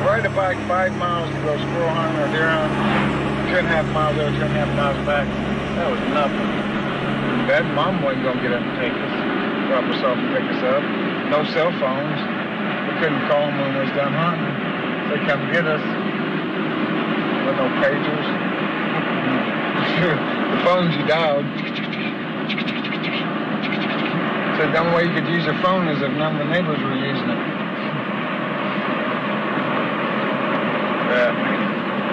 ride a bike 5 miles to go squirrel hunt or deer hunt, 2.5 miles there, 2.5 miles back. That was nothing. Dad and Mom wasn't going to get up and take us, drop us off and pick us up. No cell phones. We couldn't call them when we was done hunting. They come get us. With no pagers. The phones you dialed. So the only way you could use a phone is if none of the neighbors were using it. Yeah.